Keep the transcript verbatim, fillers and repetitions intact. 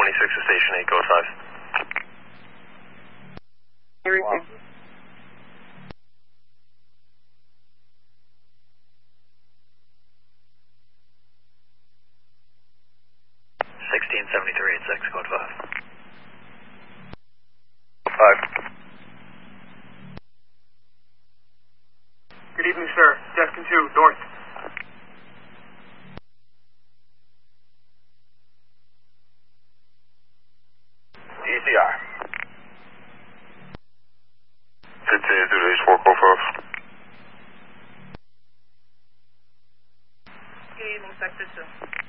twenty-six to Station eight, code five. Everything. sixteen seventy-three eighty-six, code five. five. Good evening, sir. Defcon two, north. E C R. fifteen to H four, code five. Good evening, Sector two.